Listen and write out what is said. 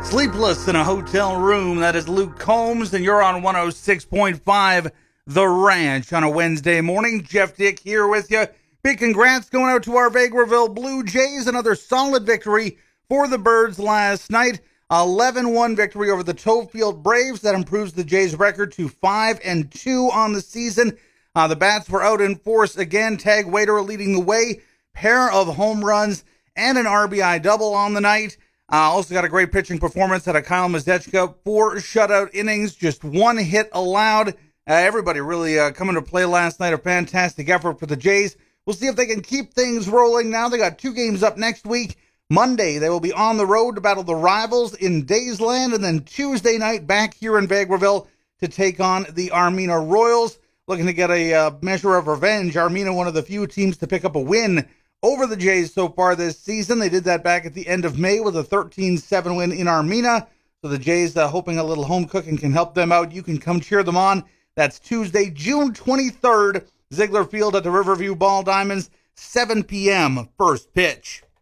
Sleepless in a hotel room. That is Luke Combs, and you're on 106.5 The Ranch on a Wednesday morning. Jeff Dick here with you. Big congrats going out to our Vegreville Blue Jays. Another solid victory for the Birds last night. 11-1 victory over the Toefield Braves. That improves the Jays' record to 5-2 on the season. The Bats were out in force again. Tag Waiter leading the way. Pair of home runs and an RBI double on the night. Also got a great pitching performance out of Kyle Mazechka. 4 shutout innings, just 1 hit allowed. Everybody really coming to play last night. A fantastic effort for the Jays. We'll see if they can keep things rolling now. They got 2 games up next week. Monday, they will be on the road to battle the rivals in Daysland. And then Tuesday night, back here in Vegreville to take on the Armina Royals. Looking to get a measure of revenge. Armina, one of the few teams to pick up a win over the Jays so far this season. They did that back at the end of May with a 13-7 win in Armina. So the Jays hoping a little home cooking can help them out. You can come cheer them on. That's Tuesday, June 23rd, Ziegler Field at the Riverview Ball Diamonds, 7 p.m. first pitch.